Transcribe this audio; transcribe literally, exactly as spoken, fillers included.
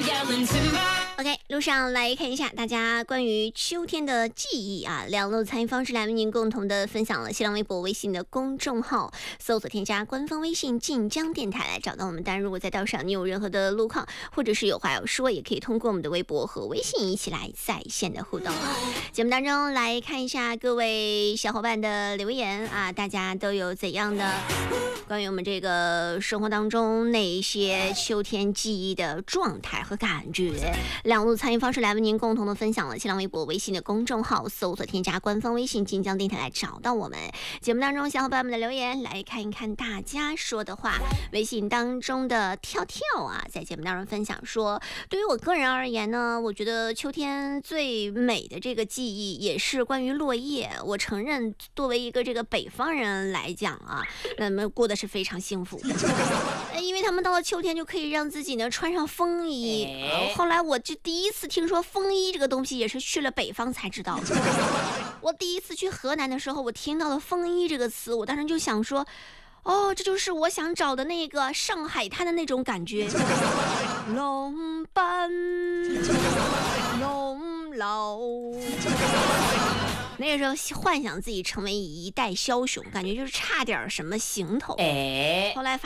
OK， 路上来看一下大家关于秋天的记忆啊，两路参与方式来为您共同的分享了。新浪微博、微信的公众号搜索添加官方微信晋江电台来找到我们。当然，如果在道上你有任何的路况，或者是有话要说，也可以通过我们的微博和微信一起来在线的互动。节目当中来看一下各位小伙伴的留言啊，大家都有怎样的关于我们这个生活当中那一些秋天记忆的状态和感觉。两路参与方式来为您共同的分享了。新浪微博、微信的公众号搜索添加官方微信晋江电台来找到我们。节目当中小伙伴们的留言来看一看大家说的话。微信当中的跳跳啊，在节目当中分享说，对于我个人而言呢，我觉得秋天最美的这个记忆也是关于落叶。我承认作为一个这个北方人来讲啊，那么过得是非常幸福的，因为他们到了秋天就可以让自己呢穿上风衣。呃、后来我就第一次听说风衣这个东西，也是去了北方才知道。我第一次去河南的时候，我听到了风衣这个词，我当时就想说，哦，这就是我想找的那个上海滩的那种感觉。龙班龙老，那个时候幻想自己成为一代枭雄，感觉就是差点什么行头。后来发